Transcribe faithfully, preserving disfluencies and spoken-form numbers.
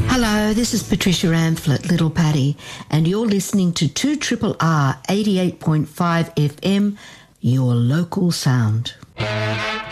Hello, this is Patricia Amphlett, Little Patty, and you're listening to two R R R eighty-eight point five F M, your local sound.